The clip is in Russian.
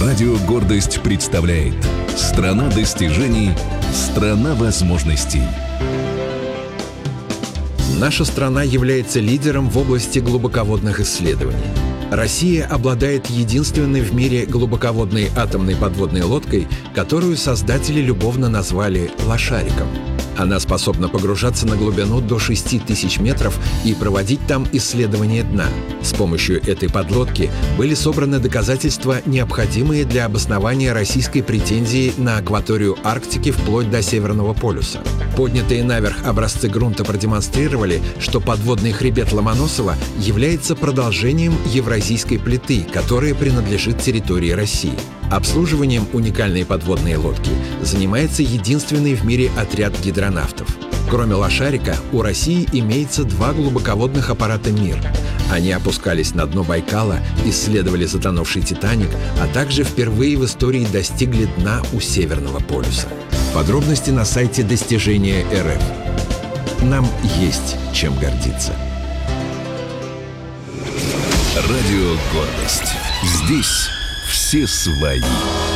Радио «Гордость» представляет «Страна достижений, страна возможностей». Наша страна является лидером в области глубоководных исследований. Россия обладает единственной в мире глубоководной атомной подводной лодкой, которую создатели любовно назвали «Лошариком». Она способна погружаться на глубину до 6000 метров и проводить там исследования дна. С помощью этой подлодки были собраны доказательства, необходимые для обоснования российской претензии на акваторию Арктики вплоть до Северного полюса. Поднятые наверх образцы грунта продемонстрировали, что подводный хребет Ломоносова является продолжением Евразийской плиты, которая принадлежит территории России. Обслуживанием уникальной подводной лодки занимается единственный в мире отряд гидронавтов. Кроме «Лошарика», у России имеется 2 глубоководных аппарата «Мир». Они опускались на дно Байкала, исследовали затонувший «Титаник», а также впервые в истории достигли дна у Северного полюса. Подробности на сайте Достижения РФ. Нам есть чем гордиться. Радио «Гордость». Здесь все свои.